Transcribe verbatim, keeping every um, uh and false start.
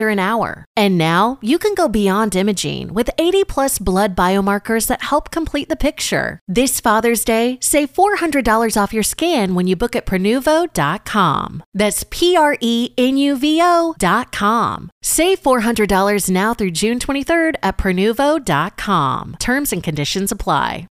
an hour. And now you can go beyond imaging with eighty plus blood biomarkers that help complete the picture. This Father's Day, save four hundred dollars off your scan when you book at Prenuvo dot com. That's P R E N U V O dot com. Save four hundred dollars now through June twenty-third at Prenuvo dot com. Terms and conditions apply.